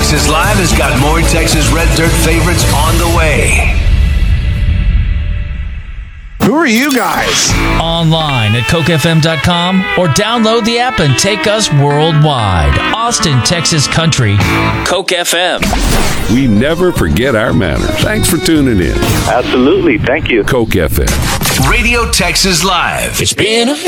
Texas Live has got more Texas Red Dirt favorites on the way. Who are you guys? Online at cokefm.com or download the app and take us worldwide. Austin, Texas Country, Coke FM. We never forget our manners. Thanks for tuning in. Absolutely. Thank you. Coke FM. Radio Texas Live. It's been a